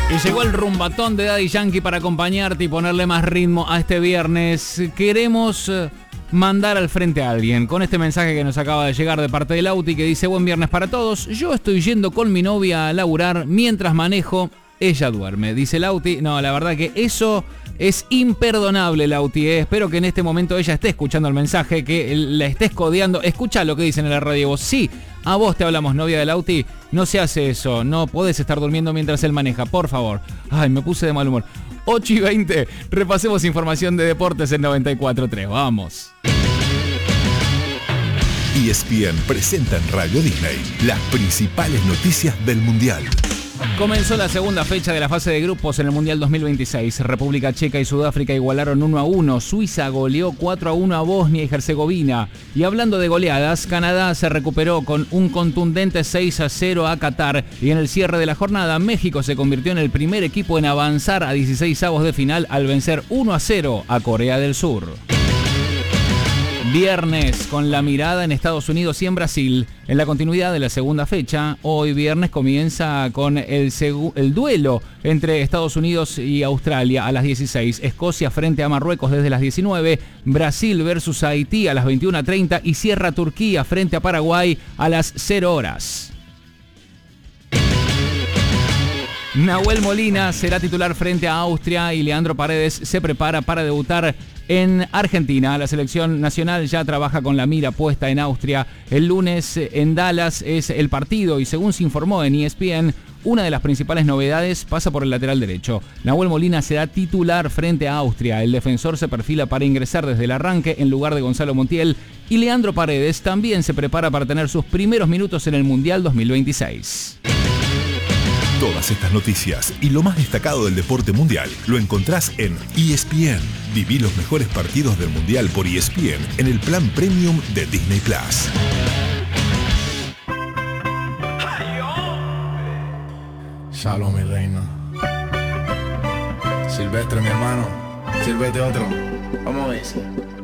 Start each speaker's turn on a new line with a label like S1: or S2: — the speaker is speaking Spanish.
S1: Y llegó el rumbatón de Daddy Yankee para acompañarte y ponerle más ritmo a este viernes. Queremos mandar al frente a alguien con este mensaje que nos acaba de llegar de parte de Lauti, que dice: buen viernes para todos, yo estoy yendo con mi novia a laburar, mientras manejo, ella duerme. Dice Lauti, no, la verdad que eso es imperdonable, Lauti. Espero que en este momento ella esté escuchando el mensaje, que la estés codeando. Escucha lo que dicen en la radio vos. Sí, a vos te hablamos, novia de Lauti. No se hace eso, no podés estar durmiendo mientras él maneja, por favor. Ay, me puse de mal humor. 8:20, repasemos información de deportes en 94.3, vamos.
S2: ESPN presenta en Radio Disney las principales noticias del Mundial.
S1: Comenzó la segunda fecha de la fase de grupos en el Mundial 2026. República Checa y Sudáfrica igualaron 1-1. Suiza goleó 4-1 a Bosnia y Herzegovina. Y hablando de goleadas, Canadá se recuperó con un contundente 6-0 a Qatar. Y en el cierre de la jornada, México se convirtió en el primer equipo en avanzar a 16avos de final al vencer 1-0 a Corea del Sur. Viernes con la mirada en Estados Unidos y en Brasil. En la continuidad de la segunda fecha, hoy viernes comienza con el duelo entre Estados Unidos y Australia a las 16. Escocia frente a Marruecos desde las 19. Brasil versus Haití a las 21:30 y cierra Turquía frente a Paraguay a las 0 horas. Nahuel Molina será titular frente a Austria y Leandro Paredes se prepara para debutar en Argentina. La selección nacional ya trabaja con la mira puesta en Austria. El lunes en Dallas es el partido y según se informó en ESPN, una de las principales novedades pasa por el lateral derecho. Nahuel Molina será titular frente a Austria. El defensor se perfila para ingresar desde el arranque en lugar de Gonzalo Montiel y Leandro Paredes también se prepara para tener sus primeros minutos en el Mundial 2026.
S2: Todas estas noticias y lo más destacado del deporte mundial lo encontrás en ESPN. Viví los mejores partidos del Mundial por ESPN en el plan premium de Disney Plus.
S3: Shalom, mi reina. Silvestre, mi hermano. Sírvete otro. Vamos a ver.